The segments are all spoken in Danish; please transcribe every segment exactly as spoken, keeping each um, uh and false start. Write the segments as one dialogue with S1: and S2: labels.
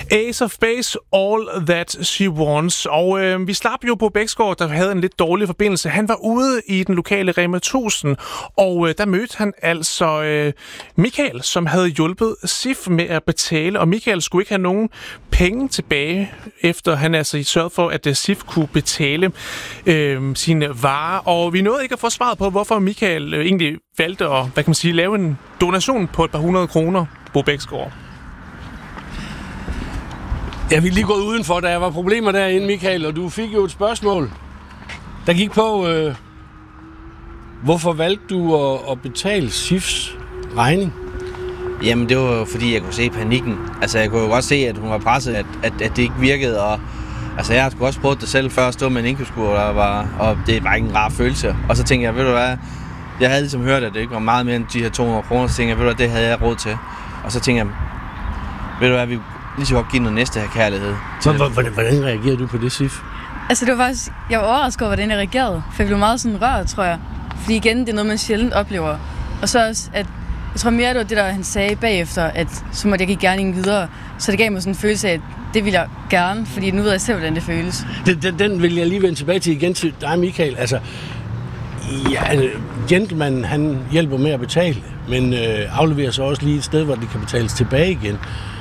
S1: Ace of Base, All That She Wants. Og øh, vi slap jo Bo Bæksgaard, der havde en lidt dårlig forbindelse. Han var ude i den lokale Rema tusind, og øh, der mødte han altså øh, Michael, som havde hjulpet Sif med at betale. Og Michael skulle ikke have nogen penge tilbage, efter han altså sørgede for, at Sif kunne betale øh, sine varer. Og vi nåede ikke at få svaret på, hvorfor Michael øh, egentlig valgte at, hvad kan man sige, lave en donation på et par hundrede kroner, Bo Bæksgaard.
S2: Jeg ville lige gå udenfor, da der var problemer derinde, Michael, og du fik jo et spørgsmål, der gik på, øh, hvorfor valgte du at, at betale Sifs regning?
S3: Jamen, det var jo fordi, jeg kunne se panikken. Altså, jeg kunne jo godt se, at hun var presset, at, at, at det ikke virkede, og altså, jeg har sgu også prøvet det selv før at stå med en indkøbskur, der var, og det var ikke en rar følelse. Og så tænkte jeg, ved du hvad, jeg havde ligesom hørt, at det ikke var meget mere end de her to hundrede kroner, så tænkte jeg, ved du hvad, det havde jeg råd til. Og så tænkte jeg, ved du hvad, vi lige så godt give noget næste her kærlighed.
S2: Hvordan, hvordan reagerede du på det, Sif?
S4: Altså, det var faktisk, jeg var overrasket over, hvordan jeg reagerede. For jeg blev meget sådan rørt, tror jeg. Fordi igen, det er noget, man sjældent oplever. Og så også, at jeg tror mere, det var det, der han sagde bagefter, at så måtte jeg give gerningen videre. Så det gav mig sådan en følelse af, at det ville jeg gerne, fordi nu ved jeg selv, hvordan det føles.
S2: Den, den, den vil jeg lige vende tilbage til igen til dig, Michael. Altså, ja, gentleman, han hjælper med at betale, men øh, afleverer så også lige et sted, hvor det kan betales tilbage igen.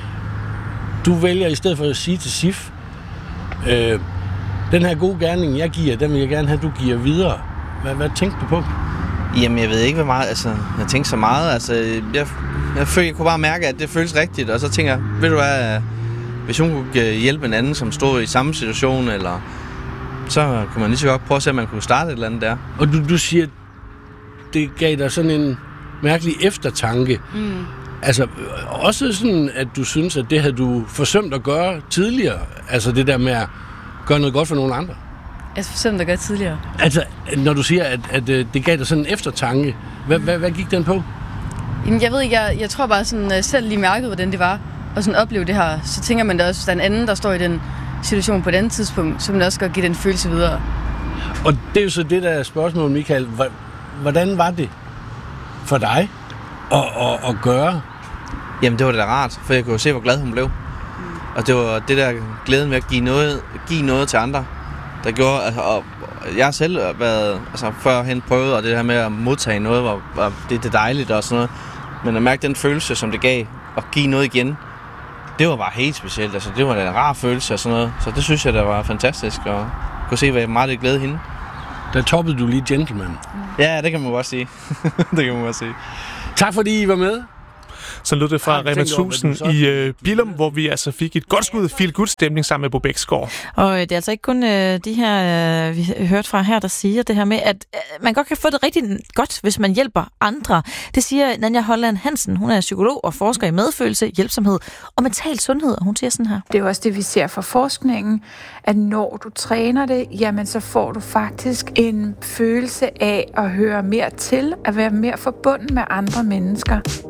S2: Du vælger i stedet for at sige til Sif, øh, den her gode gerning, jeg giver, den vil jeg gerne have, du giver videre. Hvad, hvad tænkte du på?
S3: Jamen, jeg ved ikke, hvad meget, altså, jeg tænkte så meget, altså, jeg, jeg, følte, jeg kunne bare mærke, at det føles rigtigt, og så tænker jeg, ved du hvad, hvis hun kunne hjælpe en anden, som stod i samme situation, eller så kunne man lige så godt prøve at se, om man kunne starte et eller andet der.
S2: Og du, du siger, det gav dig sådan en mærkelig eftertanke. Mm. Altså, også sådan, at du synes, at det havde du forsømt at gøre tidligere, altså det der med at gøre noget godt for nogle andre.
S4: Altså forsømt at gøre tidligere?
S2: Altså, når du siger, at, at det gav dig sådan en eftertanke, hvad, hvad, hvad gik den på?
S4: Jamen, jeg ved ikke, jeg, jeg tror bare sådan, jeg selv lige mærkede, hvordan det var, og sådan opleve det her. Så tænker man da også, hvis der er en anden, der står i den situation på et andet tidspunkt, så man også godt give den følelse videre.
S2: Og det er jo så det der spørgsmål, Michael. Hvordan var det for dig at, at, at gøre?
S3: Jamen, det var da rart, for jeg kunne jo se, hvor glad hun blev. Mm. Og det var det der glæden ved at give noget, give noget til andre, der gjorde, altså, og jeg har selv været, altså førhen prøvet, og det her med at modtage noget, var, var det, det er dejligt og sådan noget. Men at mærke den følelse, som det gav, at give noget igen, det var bare helt specielt. Altså, det var da en rar følelse og sådan noget. Så det synes jeg, der var fantastisk, og kunne se, hvor meget det glæde hende.
S2: Der toppede du lige gentleman.
S3: Ja, det kan man godt sige. det kan man godt sige.
S2: Tak fordi I var med.
S1: Så lød det fra Rema tusind i øh, Billum, hvor vi altså fik et godt skud feel-good-stemning sammen med Bo Bæksgaard.
S5: Og øh, det er altså ikke kun øh, de her, øh, vi hørte fra her, der siger det her med, at øh, man godt kan få det rigtig godt, hvis man hjælper andre. Det siger Nanja Holland Hansen. Hun er psykolog og forsker i medfølelse, hjælpsomhed og mental sundhed, og hun siger sådan her.
S6: Det er også det, vi ser fra forskningen, at når du træner det, jamen så får du faktisk en følelse af at høre mere til, at være mere forbundet med andre mennesker.